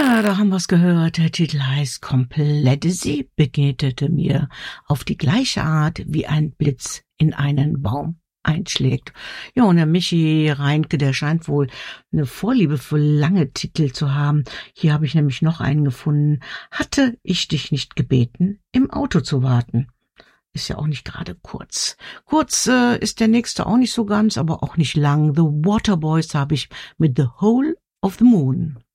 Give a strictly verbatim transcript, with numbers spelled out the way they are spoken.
Ja, da haben wir's gehört. Der Titel heißt Komplette. Sie begegnete mir auf die gleiche Art, wie ein Blitz in einen Baum einschlägt. Ja, und der Michi Reintke, der scheint wohl eine Vorliebe für lange Titel zu haben. Hier habe ich nämlich noch einen gefunden. Hatte ich dich nicht gebeten, im Auto zu warten? Ist ja auch nicht gerade kurz. Kurz äh, ist der nächste auch nicht so ganz, aber auch nicht lang. The Waterboys habe ich mit The Hole of the Moon.